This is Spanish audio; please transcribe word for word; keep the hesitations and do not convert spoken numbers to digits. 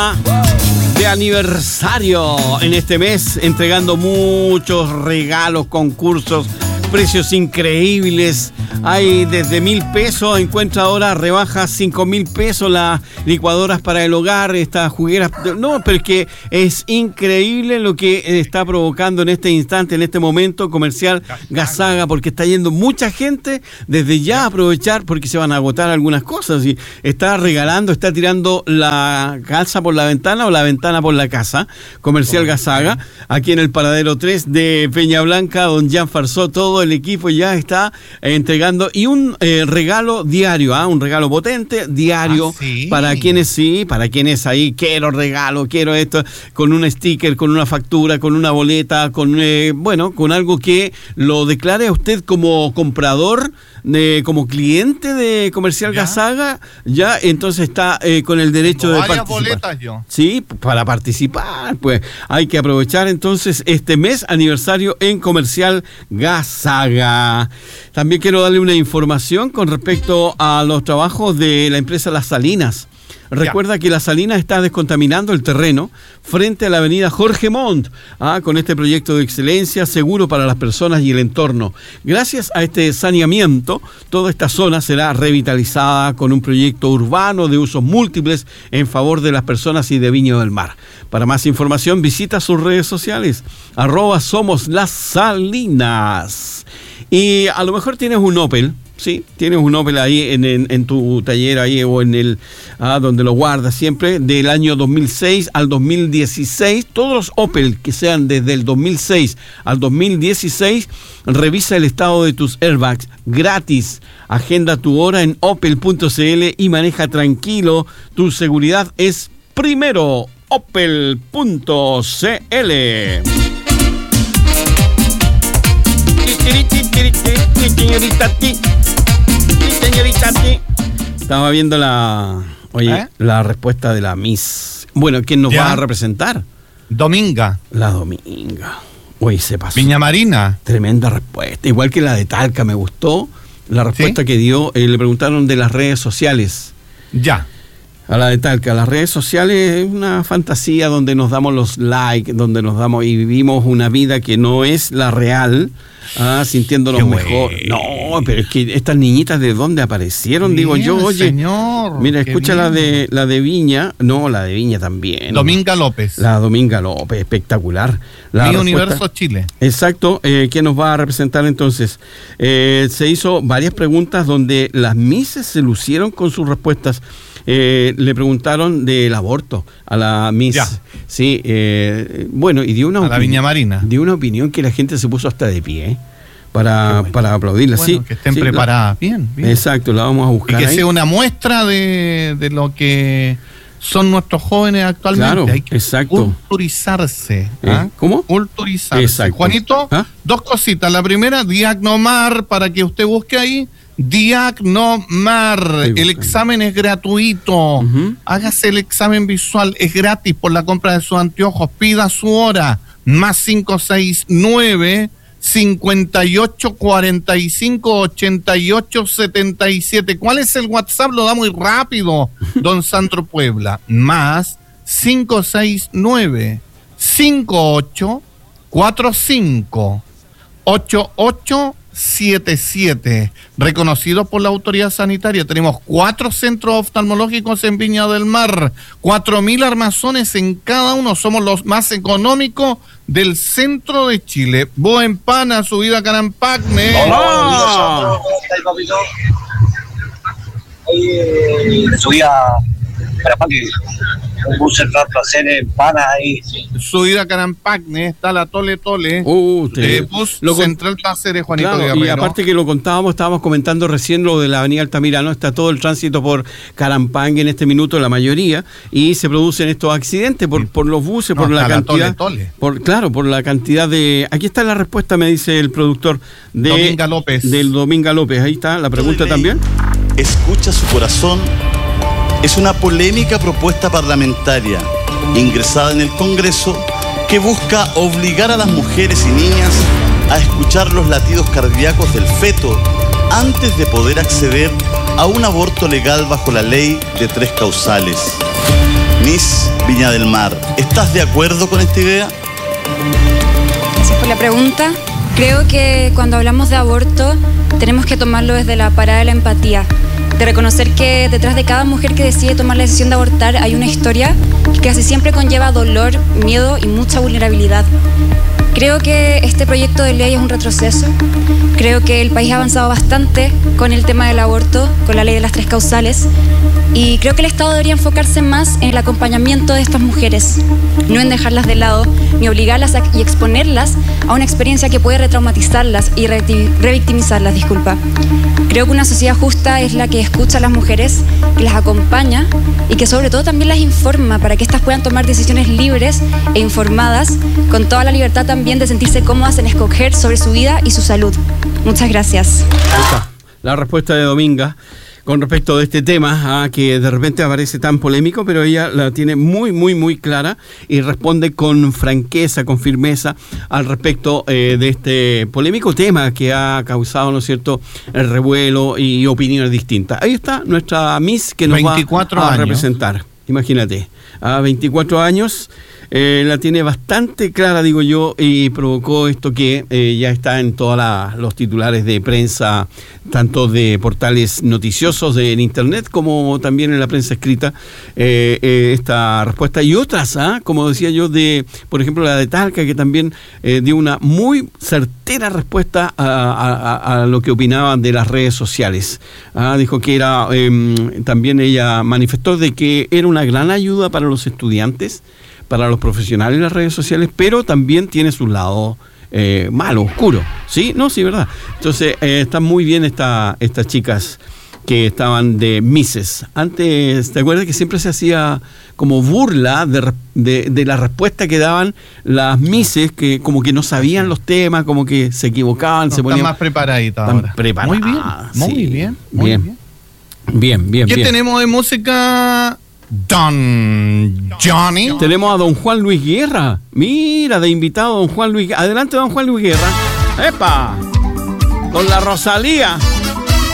De aniversario en este mes, entregando muchos regalos, concursos, precios increíbles. Hay desde mil pesos, encuentra ahora rebajas cinco mil pesos las licuadoras para el hogar, estas jugueras. No, pero es que es increíble lo que está provocando en este instante, en este momento comercial Gasaga, porque está yendo mucha gente desde ya a aprovechar, porque se van a agotar algunas cosas. Y está regalando, está tirando la casa por la ventana o la ventana por la casa. Comercial Gasaga, aquí en el paradero tres de Peña Blanca, don Jan Farsó, todo el equipo ya está entregando y un eh, regalo diario, ¿ah? Un regalo potente, diario, ah, ¿sí? Para quienes sí, para quienes ahí, quiero regalo, quiero esto, con un sticker, con una factura, con una boleta, con eh, bueno, con algo que lo declare a usted como comprador, eh, como cliente de Comercial ¿Ya? Gasaga, ya entonces está eh, con el derecho Tengo de varias participar. Boletas yo. Sí, para participar, pues hay que aprovechar entonces este mes aniversario en Comercial Gasaga. También quiero darle una información con respecto a los trabajos de la empresa Las Salinas. Recuerda ya. que Las Salinas está descontaminando el terreno frente a la avenida Jorge Montt, ¿ah? con este proyecto de excelencia seguro para las personas y el entorno. Gracias a este saneamiento, toda esta zona será revitalizada con un proyecto urbano de usos múltiples en favor de las personas y de Viña del Mar. Para más información, visita sus redes sociales, arroba somos Las Salinas. Y a lo mejor tienes un Opel. Sí, tienes un Opel ahí en, en, en tu taller ahí o en el ah, donde lo guardas siempre, del año dos mil seis al dos mil dieciséis. Todos los Opel que sean desde el dos mil seis al dos mil dieciséis, revisa el estado de tus airbags gratis. Agenda tu hora en opel punto c l y maneja tranquilo. Tu seguridad es primero. opel punto c l. Estaba viendo la oye ¿Eh? la respuesta de la Miss. Bueno, ¿quién nos ¿Ya? va a representar? Dominga. La Dominga. Uy, se pasó. Viña Marina. Tremenda respuesta. Igual que la de Talca, me gustó la respuesta ¿Sí? que dio. Eh, le preguntaron de las redes sociales. Ya. A la de Talca, las redes sociales es una fantasía donde nos damos los likes, donde nos damos y vivimos una vida que no es la real, ah, sintiéndonos mejor. No, pero es que estas niñitas de dónde aparecieron, bien, digo yo, oye, señor, mira, escucha la de la de Viña, no, la de Viña también. Dominga López. La Dominga López, espectacular. La Mi Universo Chile. Exacto, eh, ¿quién nos va a representar entonces? Eh, se hizo varias preguntas donde las Misses se lucieron con sus respuestas. Eh, le preguntaron del aborto a la Miss. Ya. Sí, eh, bueno, y dio una a la Viña Marina. Dio una opinión que la gente se puso hasta de pie para, bueno. para aplaudirla. Bueno, sí, que estén sí, preparadas. La, bien, bien. Exacto, la vamos a buscar. Y que ahí. sea una muestra de, de lo que son nuestros jóvenes actualmente. Claro, hay que exacto. culturizarse. ¿Ah? ¿Cómo? Culturizarse. Exacto. Juanito, ¿Ah? dos cositas. La primera, Diagnomar, para que usted busque ahí. Diagnomar, el examen es gratuito. Uh-huh. Hágase el examen visual, es gratis por la compra de sus anteojos. Pida su hora, más cinco seis nueve, cincuenta y ocho, cuarenta y cinco, ochenta y ocho, setenta y siete. ¿Cuál es el WhatsApp? Lo da muy rápido, don Sandro Puebla. Más cinco seis nueve, cincuenta y ocho, cuarenta y cinco, ochenta y ocho, setenta y siete, reconocidos por la autoridad sanitaria. Tenemos cuatro centros oftalmológicos en Viña del Mar, cuatro mil armazones en cada uno. Somos los más económicos del centro de Chile. Buen pana, subida Carampagne. Hola. Hola. Subida Carampagne. Un bus central placer en Pana ahí. Subida Carampagne, está la Tole Tole. Uh, usted, eh, bus lo central placer, Juanito claro, Guerrero. Y aparte que lo contábamos, estábamos comentando recién lo de la avenida Altamirano, está todo el tránsito por Carampagne en este minuto, la mayoría, y se producen estos accidentes por, por los buses, no, por la cantidad. La tole, tole. Por, claro, por la cantidad de. Aquí está la respuesta, me dice el productor de Dominga López. Del Dominga López. Ahí está la pregunta también. Escucha su corazón. Es una polémica propuesta parlamentaria ingresada en el Congreso que busca obligar a las mujeres y niñas a escuchar los latidos cardíacos del feto antes de poder acceder a un aborto legal bajo la ley de tres causales. Miss Viña del Mar, ¿estás de acuerdo con esta idea? Gracias por la pregunta. Creo que cuando hablamos de aborto tenemos que tomarlo desde la parada de la empatía, de reconocer que detrás de cada mujer que decide tomar la decisión de abortar hay una historia que casi siempre conlleva dolor, miedo y mucha vulnerabilidad. Creo que este proyecto de ley es un retroceso. Creo que el país ha avanzado bastante con el tema del aborto, con la ley de las tres causales, y creo que el Estado debería enfocarse más en el acompañamiento de estas mujeres, no en dejarlas de lado, ni obligarlas a, y exponerlas a una experiencia que puede retraumatizarlas y re, revictimizarlas, disculpa. Creo que una sociedad justa es la que escucha a las mujeres, que las acompaña y que sobre todo también las informa para que éstas puedan tomar decisiones libres e informadas, con toda la libertad también de sentirse cómodas en escoger sobre su vida y su salud. Muchas gracias. La respuesta de Dominga con respecto a este tema, ah, que de repente aparece tan polémico, pero ella la tiene muy, muy, muy clara y responde con franqueza, con firmeza al respecto eh, de este polémico tema que ha causado, ¿no es cierto?, el revuelo y opiniones distintas. Ahí está nuestra Miss que nos va a años. representar. Imagínate, a veinticuatro años, eh, la tiene bastante clara, digo yo, y provocó esto que eh, ya está en todos los titulares de prensa, tanto de portales noticiosos de, en internet como también en la prensa escrita, eh, eh, esta respuesta y otras, ¿ah? como decía yo, de, por ejemplo, la de Talca, que también eh, dio una muy certera respuesta a, a, a lo que opinaban de las redes sociales. Ah, dijo que era, eh, también ella manifestó de que era una gran ayuda para los estudiantes, para los profesionales de las redes sociales, pero también tiene su lado eh, malo, oscuro. ¿Sí? No, sí, verdad. Entonces, eh, están muy bien esta, estas chicas que estaban de Misses. Antes, ¿te acuerdas que siempre se hacía como burla de, de, de la respuesta que daban las Misses, que como que no sabían los temas, como que se equivocaban, no, se ponían... Están más preparaditas ahora. Preparadas. Muy bien, muy sí. bien, muy bien. bien. Bien, bien, ¿Qué bien. tenemos de música? Don Johnny. Tenemos a don Juan Luis Guerra. Mira, de invitado don Juan Luis Guerra. Adelante, don Juan Luis Guerra. ¡Epa! Con la Rosalía.